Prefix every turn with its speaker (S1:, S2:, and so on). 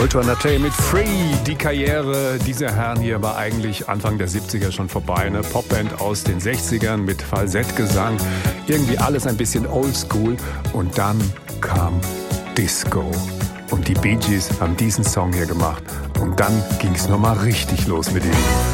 S1: Ultra mit Free. Die Karriere dieser Herren hier war eigentlich Anfang der 70er schon vorbei. Eine Popband aus den 60ern mit Falsettgesang. Irgendwie alles ein bisschen oldschool. Und dann kam Disco. Und die Bee Gees haben diesen Song hier gemacht. Und dann ging es nochmal richtig los mit ihnen.